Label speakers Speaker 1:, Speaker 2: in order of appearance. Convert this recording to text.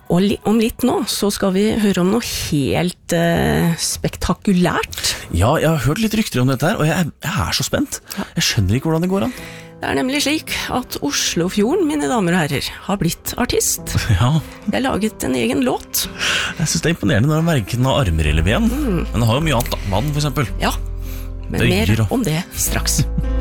Speaker 1: Om litt nå så skal vi høre om noe helt spektakulært.
Speaker 2: Ja, jeg har hørt litt rykter om dette her, og jeg er så spent. Jeg skjønner ikke hvordan det går an.
Speaker 1: Det er nemlig slik at Oslofjorden, mine damer og herrer, har blitt artist.
Speaker 2: Ja.
Speaker 1: Jeg har laget en egen låt.
Speaker 2: Jeg synes det er imponerende når han verken har armer eller ben. Men han har jo mye annet, da. Vann for eksempel.
Speaker 1: Ja, men
Speaker 2: Øyer
Speaker 1: mer
Speaker 2: og-
Speaker 1: om det straks.